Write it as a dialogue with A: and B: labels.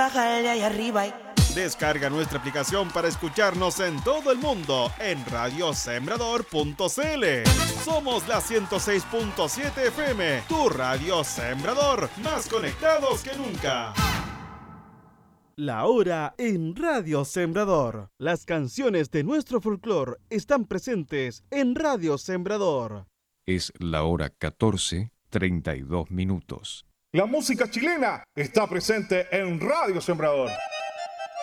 A: bajarle ahí arriba.
B: Descarga nuestra aplicación para escucharnos en todo el mundo en radiosembrador.cl. Somos la 106.7 FM, tu radio Sembrador, más conectados que nunca. La hora en Radio Sembrador. Las canciones de nuestro folclore están presentes en Radio Sembrador.
C: Es la hora 14:32.
D: La música chilena está presente en Radio Sembrador.